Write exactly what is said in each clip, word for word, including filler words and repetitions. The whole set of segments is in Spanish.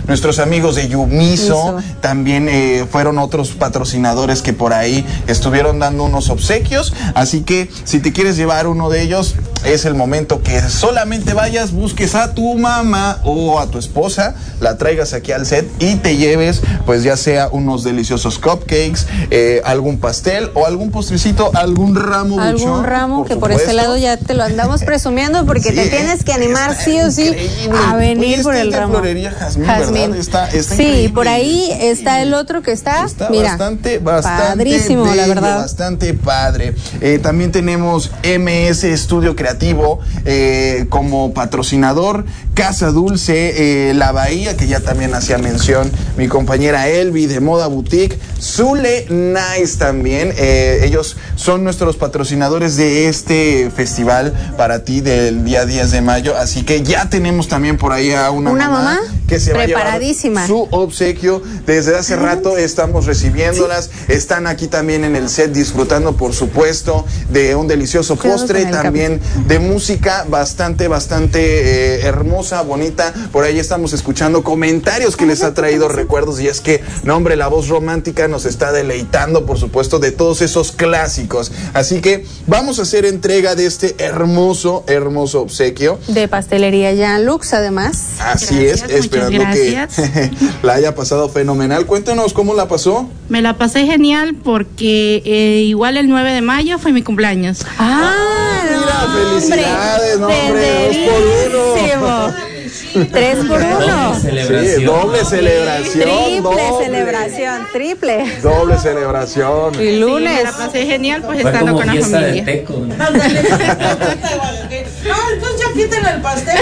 nuestros amigos de Yumiso, Miso. también eh, fueron otros patrocinadores que por ahí estuvieron dando unos obsequios, así que si te quieres llevar uno de ellos, es el momento que solamente vayas, busques a tu mamá o a tu esposa, la traigas aquí al set y te lleves, pues ya sea unos deliciosos cupcakes, eh, algún pastel o algún postrecito, algún ramo algún buchón, ramo por que supuesto. Por este lado ya te lo andamos presumiendo porque sí, te tienes que animar sí o sí a venir. Oye, por el ramo. Florería Jazmín, Jazmín. ¿verdad? Está, está sí, increíble. Por ahí está el otro que está, está mira, bastante, bastante padrísimo, bello, la verdad. Bastante padre. Eh, también tenemos M S Estudio Creativo eh, como patrocinador, Casa Dulce, eh, La Bahía, que ya también hacía mención mi compañera Elvi de Moda Boutique, Zule Nice también, eh, ellos son nuestros patrocinadores de este festival para ti del día diez de mayo, así que ya tenemos también por ahí a una, ¿Una mamá, mamá que se va a llevar su obsequio. Desde hace rato estamos recibiéndolas, ¿sí? Están aquí también en el set disfrutando, por supuesto, de un delicioso postre, también de música bastante, bastante eh, hermosa, bonita. Por ahí estamos escuchando comentarios que les ha traído recuerdos, y es que, no hombre, la voz romántica nos está deleitando, por supuesto, de todos esos clásicos. Así que vamos a hacer entrega de este hermoso, hermoso obsequio. De Pastelería Jean Lux, además. Así gracias, es, esperando que la haya pasado fenomenal. Cuéntanos cómo la pasó. Me la pasé genial porque eh, igual el nueve de mayo fue mi cumpleaños. Ah, mira, no, felicidades, hombre, no, hombre, dos por uno. Tres por uno. Sí, doble celebración. Triple doble. celebración, triple. Doble celebración. Y lunes. Sí, me la pasé genial, pues fue estando con la familia. De teco, ¿no? No, entonces ya quítenle el pastel.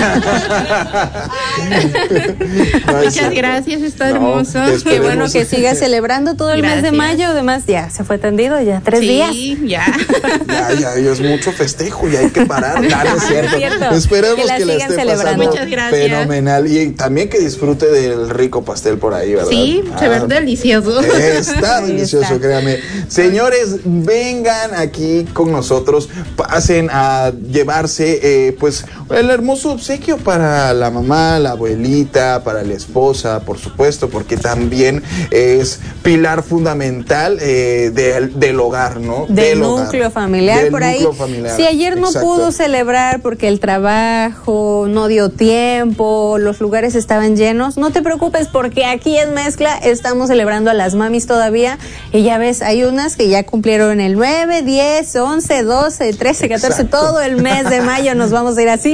Muchas gracias, está hermoso. No, qué bueno que siga celebrando todo el gracias. mes de mayo. Además, ya se fue tendido, ya tres sí, días. ya. Ya, ya, es mucho festejo y hay que parar. Claro, es cierto. cierto. Esperemos que la, que la esté pasando Muchas gracias. fenomenal. Y también que disfrute del rico pastel por ahí, ¿verdad? Sí, se ve ah, delicioso. Está delicioso, está. Créame. Señores, vengan aquí con nosotros, pasen a llevarse eh, pues el hermoso obsequio para la mamá, la abuelita, para la esposa, por supuesto, porque también es pilar fundamental eh, de, del hogar, ¿no? Del, del núcleo hogar. familiar, del por núcleo ahí. Familiar. Si ayer no Exacto. pudo celebrar porque el trabajo no dio tiempo, los lugares estaban llenos, no te preocupes porque aquí en Mezcla estamos celebrando a las mamis todavía, y ya ves, hay unas que ya cumplieron el nueve, diez, once, doce, trece, catorce, Exacto. todo el mes de mayo nos vamos a ir así.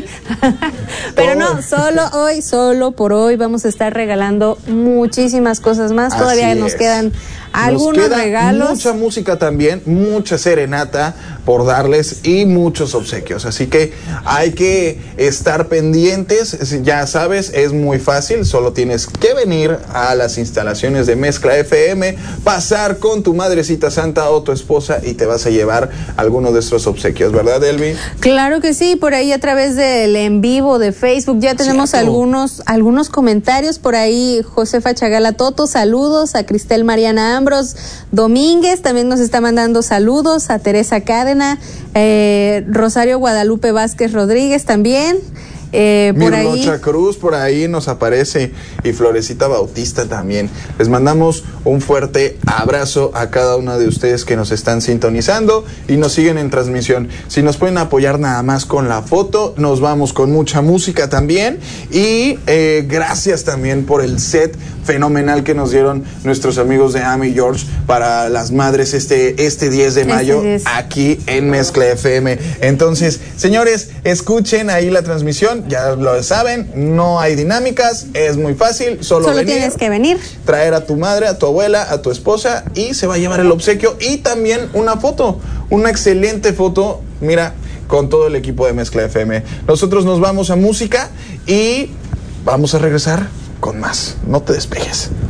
Pero no, solo hoy, solo por hoy vamos a estar regalando muchísimas cosas más. Así Todavía es. nos quedan algunos nos queda regalos. Mucha música también, mucha serenata por darles y muchos obsequios. Así que hay que estar pendientes. Ya sabes, es muy fácil. Solo tienes que venir a las instalaciones de Mezcla F M, pasar con tu madrecita santa o tu esposa y te vas a llevar alguno de estos obsequios, ¿verdad, Elvi? Claro que sí. Por ahí a través del en vivo de Facebook ya tenemos Cierto. algunos algunos comentarios. Por ahí Josefa Chagala Toto, saludos. A Cristel Mariana Ambros Domínguez también nos está mandando saludos. A Teresa Cadena, eh, Rosario Guadalupe Vázquez Rodríguez también. Eh, por Mirlocha ahí. Cruz por ahí nos aparece, y Florecita Bautista también. Les mandamos un fuerte abrazo a cada una de ustedes que nos están sintonizando y nos siguen en transmisión. Si nos pueden apoyar nada más con la foto, nos vamos con mucha música también. Y eh, gracias también por el set fenomenal que nos dieron nuestros amigos de Amy George para las madres este, este diez de mayo este diez. Aquí en Mezcla F M. Entonces, señores, escuchen ahí la transmisión. Ya lo saben, no hay dinámicas, es muy fácil, solo, solo venir, tienes que venir, traer a tu madre, a tu abuela, a tu esposa y se va a llevar el obsequio y también una foto, una excelente foto, mira, con todo el equipo de Mezcla F M. Nosotros nos vamos a música y vamos a regresar con más, no te despegues.